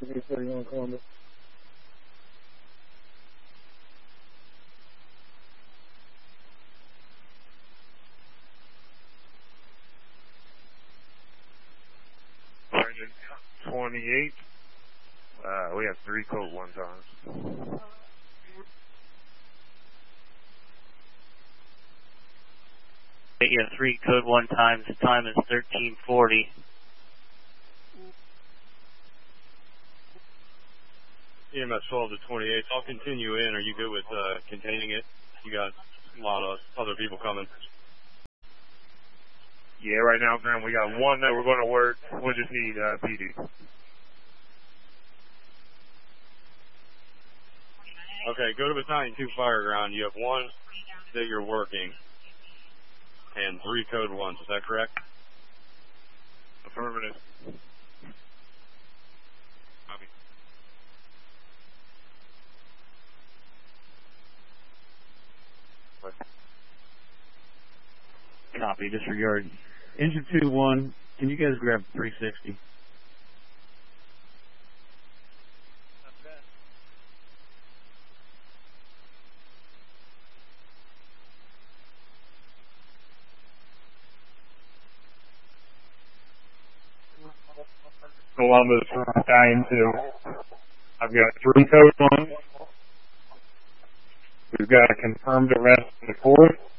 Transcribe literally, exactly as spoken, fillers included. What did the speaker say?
three thirty-one Columbus. twenty-eight. Uh, we have three code one times. You have three code one times. The time is thirteen forty. E M S twelve to twenty-eight. I'll continue in. Are you good with uh, containing it? You got a lot of other people coming. Yeah, right now, Graham, we got one that we're going to work. We just need uh, P D. Okay, go to Battalion two Fireground. You have one that you're working and three code ones. Is that correct? Affirmative. Copy. Copy, disregard. Engine two one, can you guys grab three sixty? Columbus for Battalion two. I've got three code ones. We've got a confirmed arrest in the fourth.